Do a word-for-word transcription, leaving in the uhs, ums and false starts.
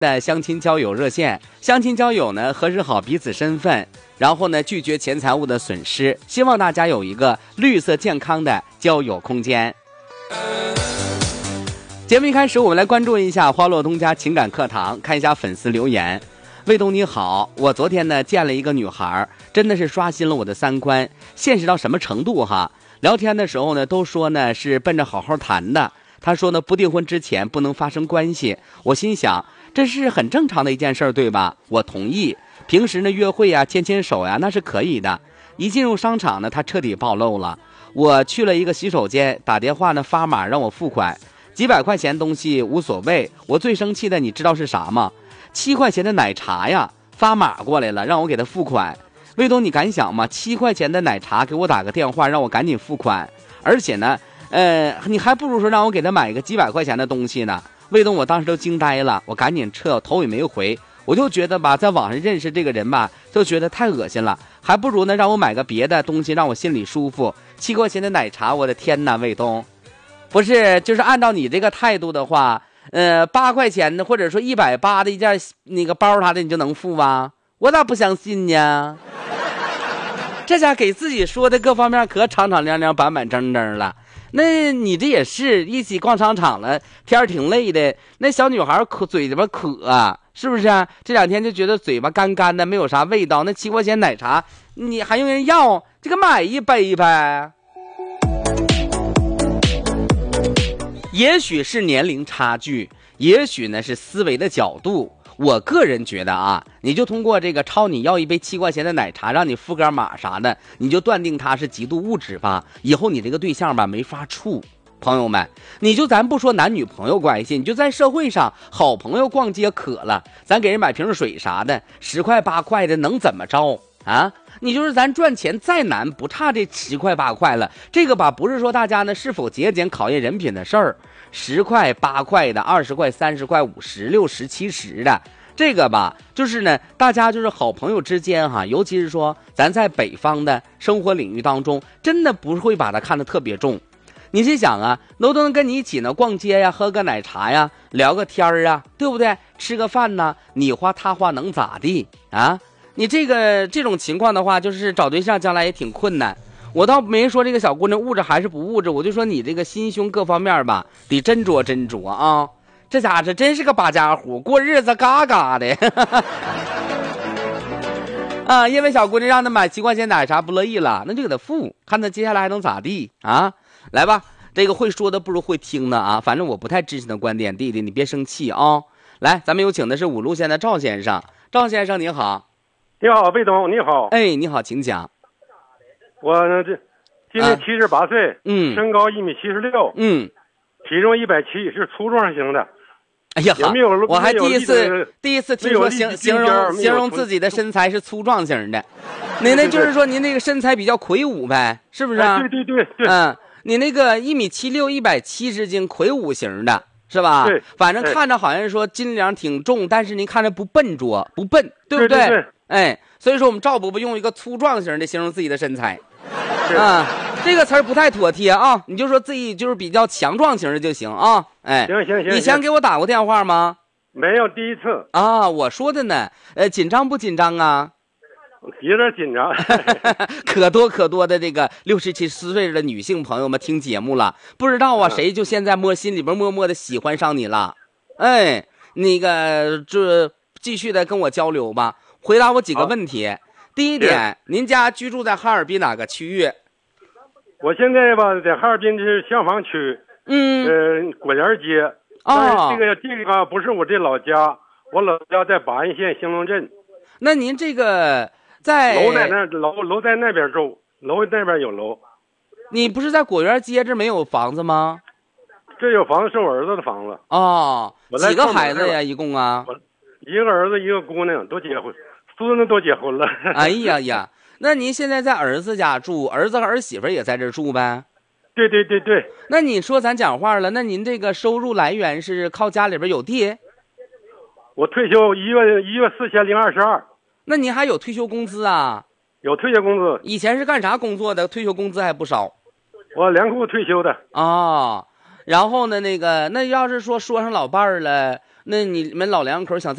的相亲交友热线，相亲交友呢，核实好彼此身份，然后呢，拒绝钱财物的损失，希望大家有一个绿色健康的交友空间。节目一开始，我们来关注一下花落东家情感课堂，看一下粉丝留言。卫东你好，我昨天呢见了一个女孩，真的是刷新了我的三观。现实到什么程度哈？聊天的时候呢，都说呢是奔着好好谈的。她说呢，不订婚之前不能发生关系。我心想，这是很正常的一件事，对吧？我同意。平时呢约会呀、牵牵手呀，那是可以的。一进入商场呢，她彻底暴露了。我去了一个洗手间，打电话呢发码让我付款，几百块钱东西无所谓。我最生气的你知道是啥吗？七块钱的奶茶呀，发码过来了，让我给他付款。卫东，你敢想吗？七块钱的奶茶给我打个电话，让我赶紧付款，而且呢，呃，你还不如说让我给他买一个几百块钱的东西呢。卫东，我当时都惊呆了，我赶紧撤，头也没回。我就觉得吧，在网上认识这个人吧，就觉得太恶心了，还不如呢让我买个别的东西，让我心里舒服。七块钱的奶茶，我的天哪，卫东，不是，就是按照你这个态度的话。呃，八块钱的，或者说一百八的一件那个包啥的，你就能付吗？我咋不相信呢？这家给自己说的各方面可敞敞亮亮、板板正正了。那你这也是一起逛商场了，天儿挺累的。那小女孩渴嘴巴渴啊，是不是啊？这两天就觉得嘴巴干干的，没有啥味道。那七块钱奶茶，你还用人要？这个买一杯呗。也许是年龄差距，也许呢是思维的角度。我个人觉得啊，你就通过这个抄你要一杯七块钱的奶茶，让你付个码啥的，你就断定他是极度物质吧。以后你这个对象吧没法处。朋友们，你就咱不说男女朋友关系，你就在社会上，好朋友逛街渴了，咱给人买瓶水啥的，十块八块的能怎么着啊？你就是咱赚钱再难，不差这十块八块了。这个吧，不是说大家呢是否节俭考验人品的事儿。十块八块的，二十块三十块五十六十七十的，这个吧，就是呢，大家就是好朋友之间哈，尤其是说咱在北方的生活领域当中，真的不会把它看得特别重。你是想啊，都都能跟你一起呢逛街呀，喝个奶茶呀，聊个天儿啊，对不对？吃个饭呢，你花他花能咋地啊？你这个这种情况的话，就是找对象将来也挺困难。我倒没说这个小姑娘物质还是不物质，我就说你这个心胸各方面吧，得斟酌斟酌啊。这家伙真是个八家伙，过日子嘎嘎的。啊，因为小姑娘让他买七块钱奶茶不乐意了，那就给他付，看他接下来还能咋地啊？来吧，这个会说的不如会听的啊，反正我不太支持的观点，弟弟你别生气啊。来，咱们有请的是五路县的赵先生，赵先生你好。 你好，魏东，你好。 哎，你好，请讲。 我呢，这今年七十八岁， 嗯， 身高一米七十六， 嗯， 体重一百七，是粗壮型的。 哎呀， 有没有？ 我还第一次第一次听说形形容形容自己的身材是粗壮型的。您那就是说您那个身材比较魁梧呗，是不是啊？ 对对对对。 嗯，你那个一米七六，一百七十斤，魁梧型的。是吧？ 对， 反正看着好像说斤两挺重，但是您看着不笨拙，不笨，对不对？ 对对对。 哎，所以说我们赵伯伯用一个粗壮型的形容自己的身材，啊，这个词儿不太妥帖啊，你就说自己就是比较强壮型的就行啊。哎， 行行行。 以前给我打过电话吗？ 没有，第一次。 啊，我说的呢，呃，紧张不紧张啊？ 有点紧张。 可多可多的这个六十七十岁的女性朋友们听节目了，不知道啊，谁就现在摸心里边默默的喜欢上你了。哎，那个这继续的跟我交流吧，回答我几个问题。第一点，您家居住在哈尔滨哪个区域？ 我现在吧，在哈尔滨是香坊区， 嗯， 呃，果园街。 哦， 这个这个不是我这老家，我老家在巴彦县兴隆镇。 那您这个在楼在那楼楼在那边住，楼那边有楼。 你不是在果园街这没有房子吗？ 这有房子是我儿子的房子。 哦，几个孩子呀？一共啊？ 一个儿子一个姑娘都结婚，孙子都结婚了。 哎呀呀，那您现在在儿子家住，儿子和儿媳妇也在这住呗？ 对对对对。 那你说咱讲话了，那您这个收入来源是靠家里边有地？ 我退休一月一月四千零二十二。 那您还有退休工资啊？ 有退休工资。 以前是干啥工作的？退休工资还不少。 我粮库退休的。 哦，然后呢，那个那要是说说上老伴儿了， 那你们老两口想在